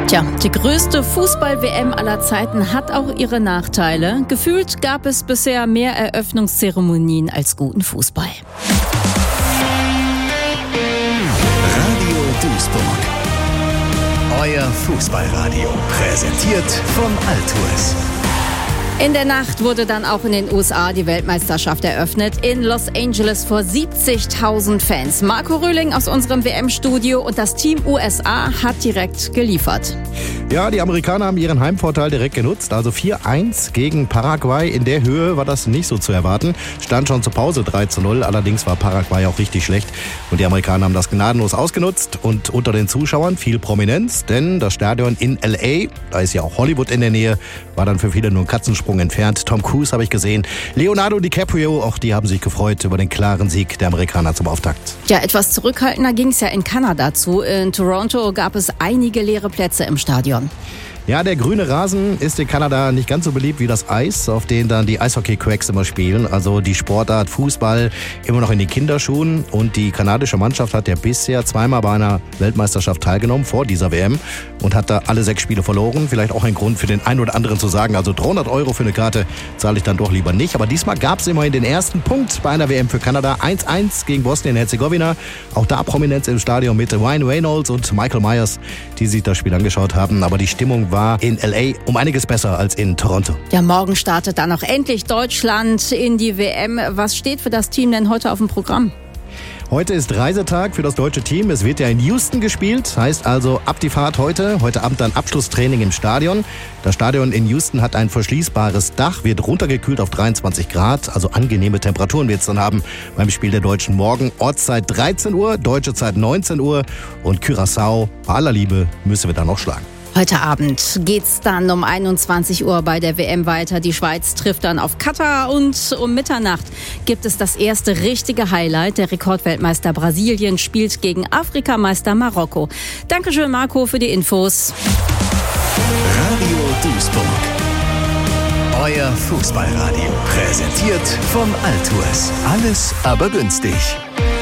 Tja, die größte Fußball-WM aller Zeiten hat auch ihre Nachteile. Gefühlt gab es bisher mehr Eröffnungszeremonien als guten Fußball. Radio Duisburg. Euer Fußballradio. Präsentiert von Altours. In der Nacht wurde dann auch in den USA die Weltmeisterschaft eröffnet. In Los Angeles vor 70.000 Fans. Marco Röhling aus unserem WM-Studio und das Team USA hat direkt geliefert. Ja, die Amerikaner haben ihren Heimvorteil direkt genutzt. Also 4-1 gegen Paraguay. In der Höhe war das nicht so zu erwarten. Stand schon zur Pause 3-0. Allerdings war Paraguay auch richtig schlecht. Und die Amerikaner haben das gnadenlos ausgenutzt. Und unter den Zuschauern viel Prominenz. Denn das Stadion in L.A., da ist ja auch Hollywood in der Nähe, war dann für viele nur ein Katzensprung entfernt. Tom Cruise habe ich gesehen. Leonardo DiCaprio, auch die haben sich gefreut über den klaren Sieg der Amerikaner zum Auftakt. Ja, etwas zurückhaltender ging es ja in Kanada zu. In Toronto gab es einige leere Plätze im Stadion. Ja, der grüne Rasen ist in Kanada nicht ganz so beliebt wie das Eis, auf dem dann die Eishockey-Cracks immer spielen. Also die Sportart Fußball immer noch in den Kinderschuhen. Und die kanadische Mannschaft hat ja bisher zweimal bei einer Weltmeisterschaft teilgenommen vor dieser WM und hat da alle 6 Spiele verloren. Vielleicht auch ein Grund für den einen oder anderen zu sagen, also 300 € für eine Karte zahle ich dann doch lieber nicht. Aber diesmal gab es immerhin den ersten Punkt bei einer WM für Kanada. 1-1 gegen Bosnien-Herzegowina. Auch da Prominenz im Stadion mit Ryan Reynolds und Michael Myers, die sich das Spiel angeschaut haben. Aber die Stimmung war in L.A. um einiges besser als in Toronto. Ja, morgen startet dann auch endlich Deutschland in die WM. Was steht für das Team denn heute auf dem Programm? Heute ist Reisetag für das deutsche Team. Es wird ja in Houston gespielt, heißt also ab die Fahrt heute. Heute Abend dann Abschlusstraining im Stadion. Das Stadion in Houston hat ein verschließbares Dach, wird runtergekühlt auf 23 Grad. Also angenehme Temperaturen wird es dann haben beim Spiel der Deutschen morgen. Ortszeit 13 Uhr, deutsche Zeit 19 Uhr und Curaçao, bei aller Liebe, müssen wir da noch schlagen. Heute Abend geht's dann um 21 Uhr bei der WM weiter. Die Schweiz trifft dann auf Katar und um Mitternacht gibt es das erste richtige Highlight. Der Rekordweltmeister Brasilien spielt gegen Afrikameister Marokko. Dankeschön, Marco, für die Infos. Radio Duisburg. Euer Fußballradio. Präsentiert von Altours. Alles aber günstig.